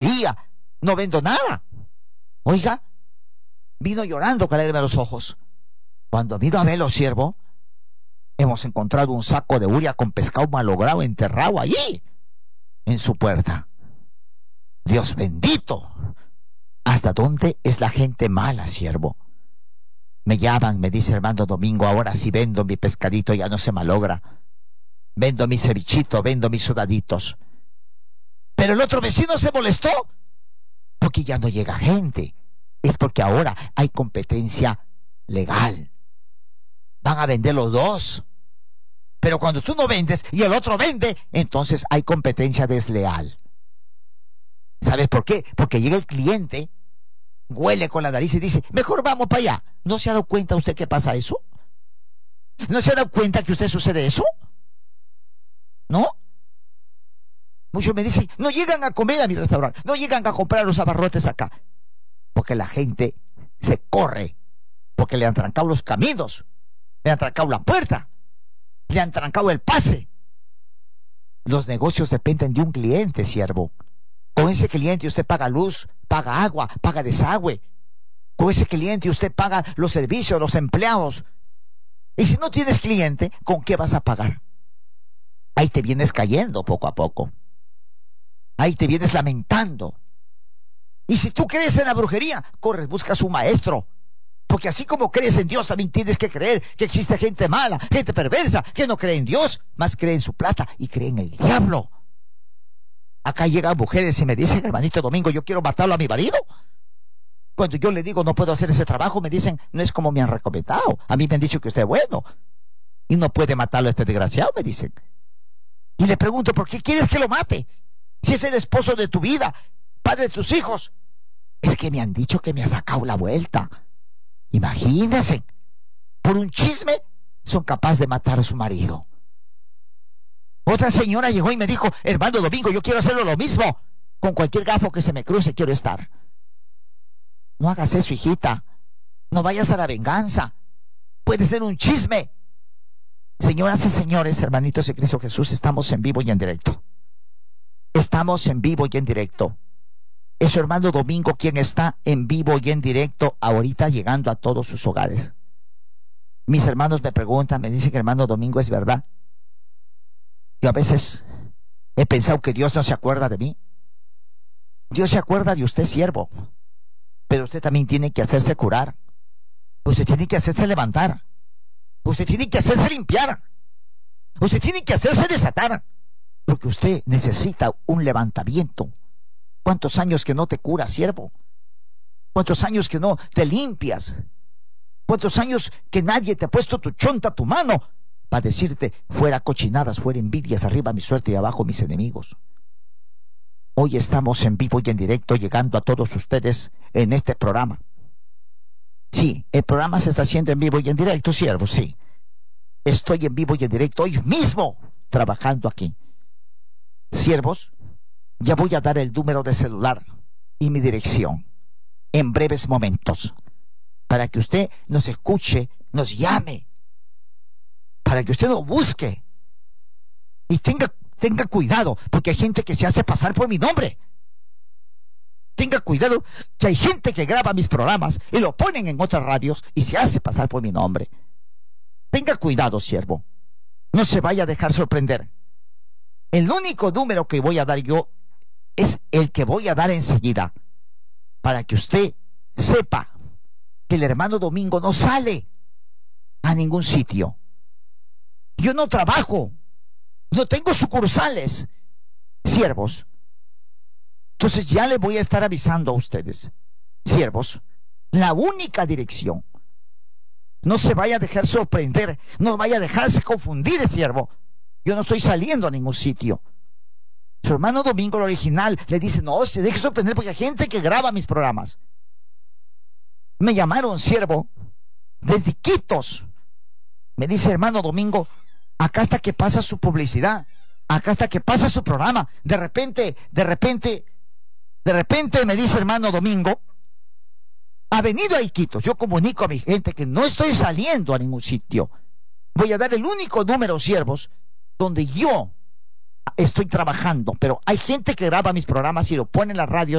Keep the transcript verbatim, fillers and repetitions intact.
día, no vendo nada. Oiga, vino llorando con lágrimas en los ojos. Cuando vino a verlo, siervo, hemos encontrado un saco de uria con pescado malogrado enterrado allí, en su puerta. Dios bendito. ¿Hasta dónde es la gente mala, siervo? Me llaman, me dice hermano Domingo, ahora sí vendo mi pescadito, ya no se malogra. Vendo mi cevichito, vendo mis sudaditos. Pero el otro vecino se molestó porque ya no llega gente. Es porque ahora hay competencia legal. Van a vender los dos. Pero cuando tú no vendes y el otro vende, entonces hay competencia desleal. ¿Sabes por qué? Porque llega el cliente, huele con la nariz y dice, mejor vamos para allá. ¿No se ha dado cuenta usted que pasa eso? ¿No se ha dado cuenta que usted sucede eso? ¿No? Muchos me dicen, no llegan a comer a mi restaurante, no llegan a comprar los abarrotes acá. Porque la gente se corre, porque le han trancado los caminos, le han trancado la puerta, le han trancado el pase. Los negocios dependen de un cliente, siervo. Con ese cliente usted paga luz, paga agua, paga desagüe. Con ese cliente usted paga los servicios, los empleados. Y si no tienes cliente, ¿con qué vas a pagar? Ahí te vienes cayendo poco a poco. Ahí te vienes lamentando. Y si tú crees en la brujería, corres, buscas un maestro. Porque así como crees en Dios, también tienes que creer que existe gente mala, gente perversa, que no cree en Dios, más cree en su plata y cree en el diablo. Acá llegan mujeres y me dicen, hermanito Domingo, yo quiero matarlo a mi marido. Cuando yo le digo, no puedo hacer ese trabajo, me dicen, no es como me han recomendado. A mí me han dicho que usted es bueno. Y no puede matarlo a este desgraciado, me dicen. Y le pregunto, ¿por qué quieres que lo mate? Si es el esposo de tu vida, padre de tus hijos. Es que me han dicho que me ha sacado la vuelta. Imagínense, por un chisme son capaces de matar a su marido. Otra señora llegó y me dijo, hermano Domingo, yo quiero hacerlo lo mismo. Con cualquier gafo que se me cruce quiero estar. No hagas eso, hijita. No vayas a la venganza. Puede ser un chisme. Señoras y señores, hermanitos de Cristo Jesús, estamos en vivo y en directo. Estamos en vivo y en directo. Es su hermano Domingo quien está en vivo y en directo ahorita llegando a todos sus hogares. Mis hermanos me preguntan, me dicen que hermano Domingo, ¿es verdad? Yo a veces he pensado que Dios no se acuerda de mí. Dios se acuerda de usted, siervo. Pero usted también tiene que hacerse curar. Usted tiene que hacerse levantar. Usted tiene que hacerse limpiar. Usted tiene que hacerse desatar. Porque usted necesita un levantamiento. ¿Cuántos años que no te curas, siervo? ¿Cuántos años que no te limpias? ¿Cuántos años que nadie te ha puesto tu chonta, tu mano, para decirte, fuera cochinadas, fuera envidias, arriba mi suerte y abajo mis enemigos? Hoy estamos en vivo y en directo, llegando a todos ustedes en este programa. Sí, el programa se está haciendo en vivo y en directo, siervo, sí. Estoy en vivo y en directo hoy mismo, trabajando aquí. Siervos, ya voy a dar el número de celular y mi dirección en breves momentos, para que usted nos escuche, nos llame, para que usted nos busque y tenga, tenga cuidado, porque hay gente que se hace pasar por mi nombre. Tenga cuidado, que hay gente que graba mis programas y lo ponen en otras radios y se hace pasar por mi nombre. Tenga cuidado, siervo. No se vaya a dejar sorprender. El único número que voy a dar yo es el que voy a dar enseguida, para que usted sepa que el hermano Domingo no sale a ningún sitio. Yo no trabajo, no tengo sucursales, siervos. Entonces ya le voy a estar avisando a ustedes, siervos, la única dirección. No se vaya a dejar sorprender, no vaya a dejarse confundir, siervo. Yo no estoy saliendo a ningún sitio. Su hermano Domingo, el original, le dice, no, se deje sorprender porque hay gente que graba mis programas. Me llamaron, siervo, desde Quitos. Me dice, hermano Domingo, acá está que pasa su publicidad, acá está que pasa su programa. De repente, de repente, de repente me dice, hermano Domingo, ha venido a Iquitos. Yo comunico a mi gente que no estoy saliendo a ningún sitio. Voy a dar el único número, siervos, donde yo estoy trabajando, pero hay gente que graba mis programas y lo pone en la radio